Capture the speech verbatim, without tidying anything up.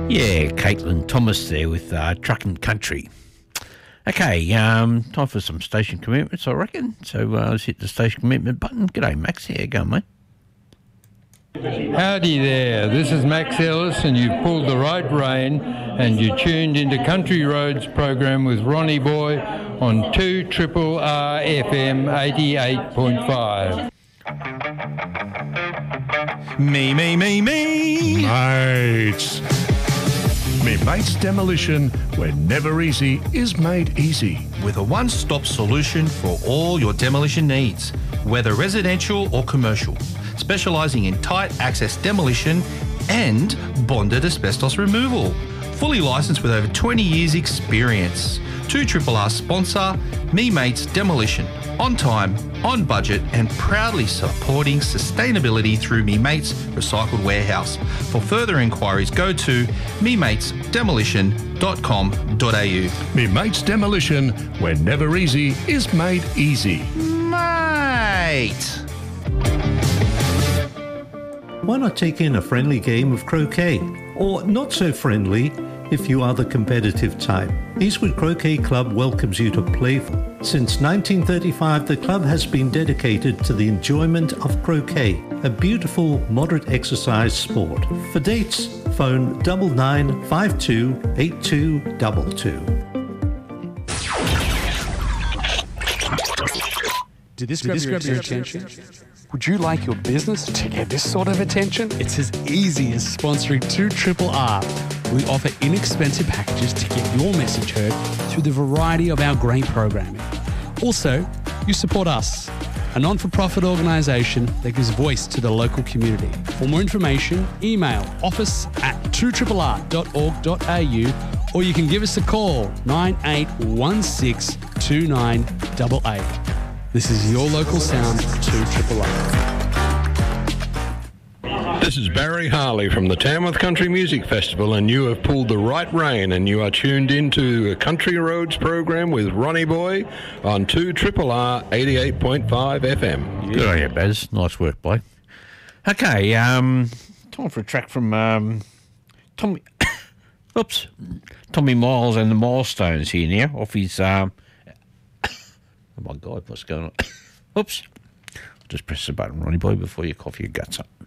Yeah, Caitlin Thomas there with uh, Truckin' Country. Okay, um, time for some station commitments, I reckon. So uh, let's hit the station commitment button. G'day, Max. How you going, mate? Howdy there, this is Max Ellis and you've pulled the right rein and you tuned into Country Roads program with Ronnie Boy on two Triple R F M eighty-eight point five. Me, me, me, me. Mates. Me Mates Demolition, where never easy is made easy. With a one-stop solution for all your demolition needs, whether residential or commercial. Specialising in tight access demolition and bonded asbestos removal. Fully licensed with over twenty years experience. two R R sponsor, Me Mates Demolition. On time, on budget and proudly supporting sustainability through Me Mates Recycled Warehouse. For further inquiries, go to me mates demolition dot com dot a u. Me Mates Demolition, where never easy is made easy. Mate! Why not take in a friendly game of croquet? Or not so friendly if you are the competitive type. Eastwood Croquet Club welcomes you to play. Since nineteen thirty-five, the club has been dedicated to the enjoyment of croquet, a beautiful, moderate exercise sport. For dates, phone double nine five two eight two two two. Did this, Did grab, this your grab your attention? attention? Would you like your business to get this sort of attention? It's as easy as sponsoring two R R R. We offer inexpensive packages to get your message heard through the variety of our great programming. Also, you support us, a non-for-profit organisation that gives voice to the local community. For more information, email office at two R R R dot org dot a u or you can give us a call, nine eight one six two nine eight eight. This is your local sound, two R R R. This is Barry Harley from the Tamworth Country Music Festival, and you have pulled the right rein and you are tuned into a Country Roads program with Ronnie Boy on two R R R eighty-eight point five F M. Good on you, Baz. Nice work, boy. Okay, um, time for a track from um, Tommy... Oops. Tommy Miles and the Milestones here now, off his... Um, oh, my God, what's going on? Oops. Just press the button, Ronnie Boy, before you cough your guts up.